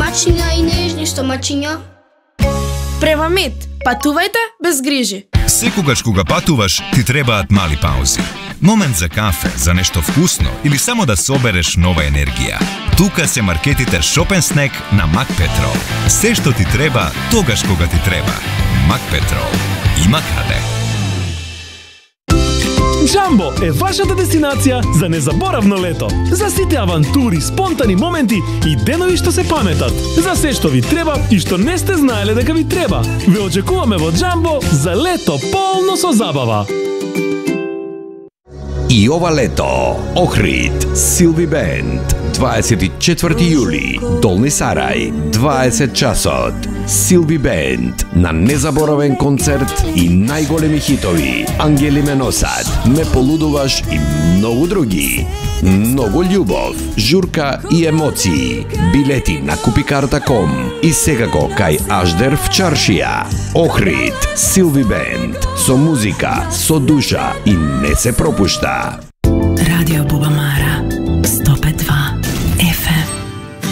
мачиња и нежни што мачиња. Превамит, патувајте без грижи. Секогаш кога патуваш, ти требаат мали паузи. Момент за кафе, за нешто вкусно или само да собереш нова енергија. Тука се маркетите Shop & Snack на Макпетрол. Се што ти треба, тогаш кога ти треба. Макпетрол. Има каде. Джамбо е вашата дестинација за незаборавно лето. За сите авантури, спонтани моменти и денови што се паметат. За се што ви треба и што не сте знаеле дека ви треба. Ве очекуваме во Джамбо за лето полно со забава. И ова лето, Охрид, Силви Бенд, 24 јули, Долни Сарај, 20 часот. Силви Бенд на незаборавен концерт и најголеми хитови. Ангели ме носат, Ме полудуваш и многу други. Многу љубов, журка и емоции. Билети на купикарта.ком и секако кај Аждер в чаршија. Охрид, Силви Бенд, со музика, со душа и не се пропушта. Радио Бубама.